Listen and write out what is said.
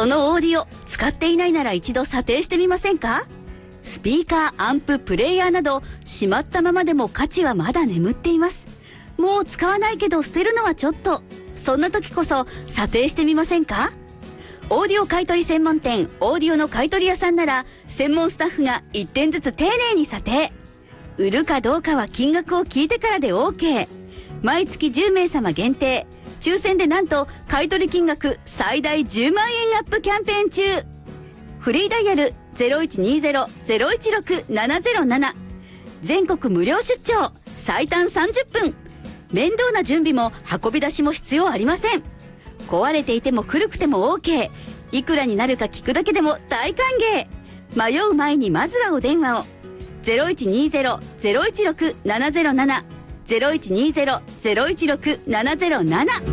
そのオーディオ使っていないなら一度査定してみませんか？スピーカー、アンプ、プレイヤーなどしまったままでも価値はまだ眠っています。もう使わないけど捨てるのはちょっと。そんな時こそ査定してみませんか？オーディオ買取専門店オーディオの買取屋さんなら専門スタッフが1点ずつ丁寧に査定。売るかどうかは金額を聞いてからで OK。 毎月10名様限定抽選でなんと買取金額最大10万円アップキャンペーン中。フリーダイヤル 0120-016-707。 全国無料出張最短30分。面倒な準備も運び出しも必要ありません。壊れていても古くても OK。 いくらになるか聞くだけでも大歓迎。迷う前にまずはお電話を。 0120-016-707 0120-016-707